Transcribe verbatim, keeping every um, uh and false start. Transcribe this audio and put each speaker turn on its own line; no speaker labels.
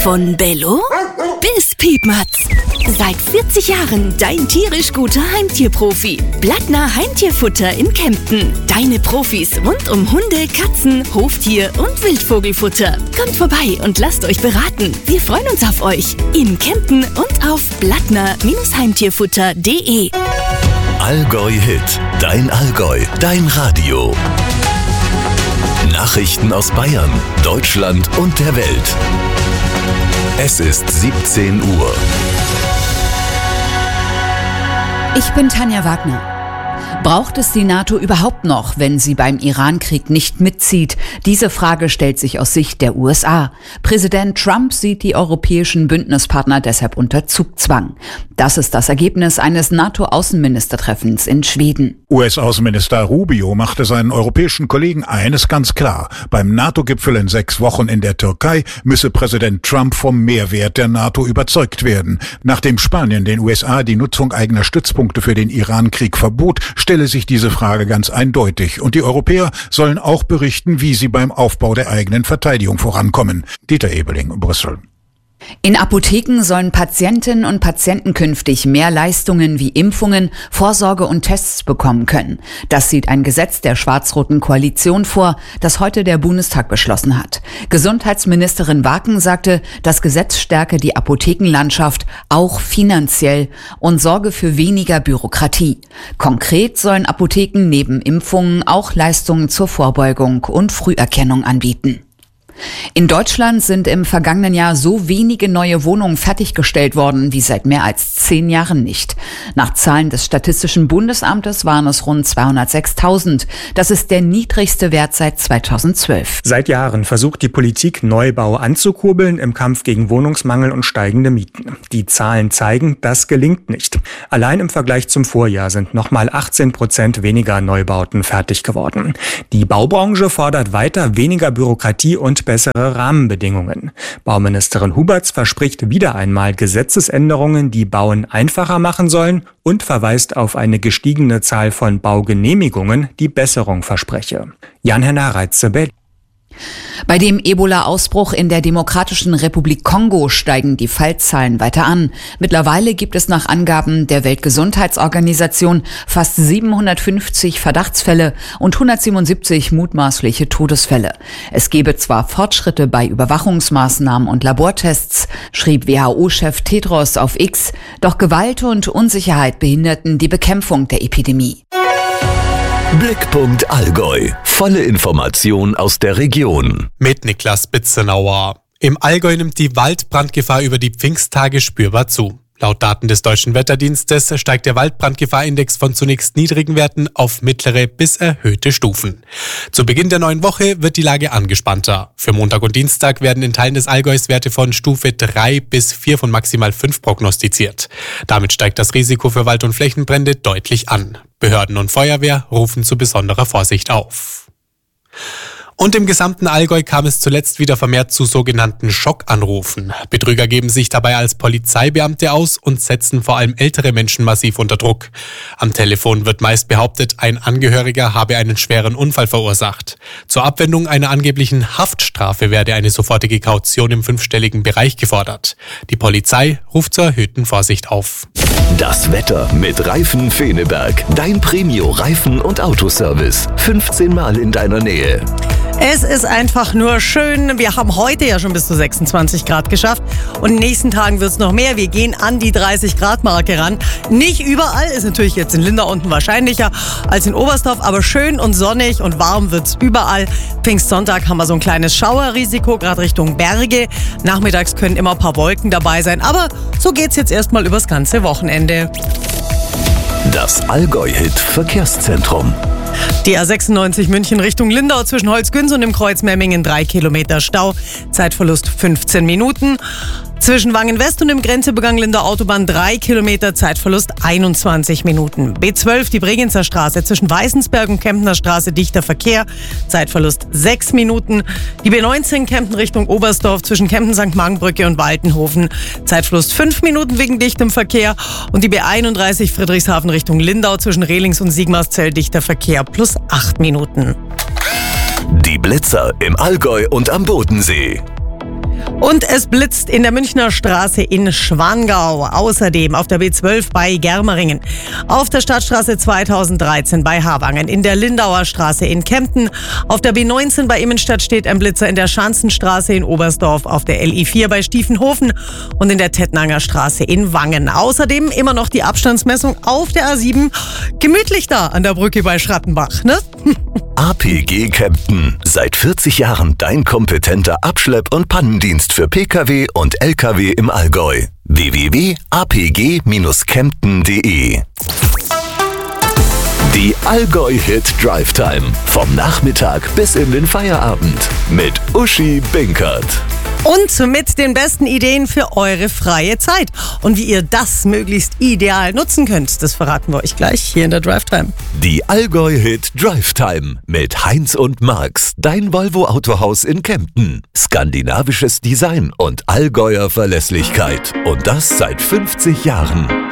Von Bello bis Piepmatz. Seit vierzig Jahren dein tierisch guter Heimtierprofi. Blattner Heimtierfutter in Kempten. Deine Profis rund um Hunde, Katzen, Hoftier und Wildvogelfutter. Kommt vorbei und lasst euch beraten. Wir freuen uns auf euch. In Kempten und auf blattner Heimtierfutter punkt de.
Allgäu Hit. Dein Allgäu. Dein Radio. Nachrichten aus Bayern, Deutschland und der Welt. Es ist siebzehn Uhr.
Ich bin Tanja Wagner. Braucht es die NATO überhaupt noch, wenn sie beim Iran-Krieg nicht mitzieht? Diese Frage stellt sich aus Sicht der U S A. Präsident Trump sieht die europäischen Bündnispartner deshalb unter Zugzwang. Das ist das Ergebnis eines NATO-Außenministertreffens in Schweden.
U S-Außenminister Rubio machte seinen europäischen Kollegen eines ganz klar. Beim NATO-Gipfel in sechs Wochen in der Türkei müsse Präsident Trump vom Mehrwert der NATO überzeugt werden. Nachdem Spanien den U S A die Nutzung eigener Stützpunkte für den Iran-Krieg verbot, stelle sich diese Frage ganz eindeutig. Und die Europäer sollen auch berichten, wie sie beim Aufbau der eigenen Verteidigung vorankommen. Dieter Ebeling, Brüssel.
In Apotheken sollen Patientinnen und Patienten künftig mehr Leistungen wie Impfungen, Vorsorge und Tests bekommen können. Das sieht ein Gesetz der schwarz-roten Koalition vor, das heute der Bundestag beschlossen hat. Gesundheitsministerin Waken sagte, das Gesetz stärke die Apothekenlandschaft auch finanziell und sorge für weniger Bürokratie. Konkret sollen Apotheken neben Impfungen auch Leistungen zur Vorbeugung und Früherkennung anbieten. In Deutschland sind im vergangenen Jahr so wenige neue Wohnungen fertiggestellt worden wie seit mehr als zehn Jahren nicht. Nach Zahlen des Statistischen Bundesamtes waren es rund zweihundertsechstausend. Das ist der niedrigste Wert seit zweitausendzwölf.
Seit Jahren versucht die Politik, Neubau anzukurbeln im Kampf gegen Wohnungsmangel und steigende Mieten. Die Zahlen zeigen, das gelingt nicht. Allein im Vergleich zum Vorjahr sind nochmal achtzehn Prozent weniger Neubauten fertig geworden. Die Baubranche fordert weiter weniger Bürokratie und bessere Rahmenbedingungen. Bauministerin Huberts verspricht wieder einmal Gesetzesänderungen, die Bauen einfacher machen sollen und verweist auf eine gestiegene Zahl von Baugenehmigungen, die Besserung verspreche. Jan-Henner Reitze, Berlin.
Bei dem Ebola-Ausbruch in der Demokratischen Republik Kongo steigen die Fallzahlen weiter an. Mittlerweile gibt es nach Angaben der Weltgesundheitsorganisation fast siebenhundertfünfzig Verdachtsfälle und hundertsiebenundsiebzig mutmaßliche Todesfälle. Es gebe zwar Fortschritte bei Überwachungsmaßnahmen und Labortests, schrieb W H O-Chef Tedros auf X, doch Gewalt und Unsicherheit behinderten die Bekämpfung der Epidemie.
Blickpunkt Allgäu. Volle Information aus der Region.
Mit Niklas Bitzenauer. Im Allgäu nimmt die Waldbrandgefahr über die Pfingsttage spürbar zu. Laut Daten des Deutschen Wetterdienstes steigt der Waldbrandgefahrindex von zunächst niedrigen Werten auf mittlere bis erhöhte Stufen. Zu Beginn der neuen Woche wird die Lage angespannter. Für Montag und Dienstag werden in Teilen des Allgäus Werte von Stufe drei bis vier von maximal fünf prognostiziert. Damit steigt das Risiko für Wald- und Flächenbrände deutlich an. Behörden und Feuerwehr rufen zu besonderer Vorsicht auf. Und im gesamten Allgäu kam es zuletzt wieder vermehrt zu sogenannten Schockanrufen. Betrüger geben sich dabei als Polizeibeamte aus und setzen vor allem ältere Menschen massiv unter Druck. Am Telefon wird meist behauptet, ein Angehöriger habe einen schweren Unfall verursacht. Zur Abwendung einer angeblichen Haftstrafe werde eine sofortige Kaution im fünfstelligen Bereich gefordert. Die Polizei ruft zur erhöhten Vorsicht auf.
Das Wetter mit Reifen Feneberg. Dein Premio-Reifen- und Autoservice. fünfzehn Mal in deiner Nähe.
Es ist einfach nur schön. Wir haben heute ja schon bis zu sechsundzwanzig Grad geschafft. Und in den nächsten Tagen wird es noch mehr. Wir gehen an die dreißig Grad Marke ran. Nicht überall, ist natürlich jetzt in Lindau unten wahrscheinlicher als in Oberstdorf. Aber schön und sonnig und warm wird es überall. Pfingstsonntag haben wir so ein kleines Schauerrisiko, gerade Richtung Berge. Nachmittags können immer ein paar Wolken dabei sein. Aber so geht's jetzt erstmal übers ganze Wochenende.
Das Allgäu-Hit Verkehrszentrum.
Die A sechsundneunzig München Richtung Lindau zwischen Holzgünz und dem Kreuz Memmingen drei Kilometer Stau. Zeitverlust fünfzehn Minuten. Zwischen Wangen-West und dem Grenzübergang Lindau Autobahn drei Kilometer, Zeitverlust einundzwanzig Minuten. B zwölf, die Bregenzer Straße zwischen Weißensberg und Kemptner Straße, dichter Verkehr, Zeitverlust sechs Minuten. Die B neunzehn Kempten Richtung Oberstdorf zwischen Kempten Sankt Markenbrücke und Waltenhofen, Zeitverlust fünf Minuten wegen dichtem Verkehr. Und die B einunddreißig Friedrichshafen Richtung Lindau zwischen Rehlings und Sigmarszell, dichter Verkehr, plus acht Minuten.
Die Blitzer im Allgäu und am Bodensee.
Und es blitzt in der Münchner Straße in Schwangau. Außerdem auf der B zwölf bei Germeringen. Auf der Stadtstraße zweitausenddreizehn bei Havangen. In der Lindauer Straße in Kempten. Auf der B neunzehn bei Immenstadt steht ein Blitzer. In der Schanzenstraße in Oberstdorf. Auf der L I vier bei Stiefenhofen. Und in der Tettnanger Straße in Wangen. Außerdem immer noch die Abstandsmessung auf der A sieben. Gemütlich da an der Brücke bei Schrattenbach, ne?
A P G Kempten. Seit vierzig Jahren dein kompetenter Abschlepp- und Pannendienst für Pkw und Lkw im Allgäu. w w w punkt a p g dash kempten punkt d e Die Allgäu-Hit Drive Time. Vom Nachmittag bis in den Feierabend. Mit Uschi Binkert.
Und mit den besten Ideen für eure freie Zeit. Und wie ihr das möglichst ideal nutzen könnt, das verraten wir euch gleich hier in der Drive Time.
Die Allgäu-Hit Drive Time mit Heinz und Marx, dein Volvo-Autohaus in Kempten. Skandinavisches Design und Allgäuer Verlässlichkeit. Und das seit fünfzig Jahren.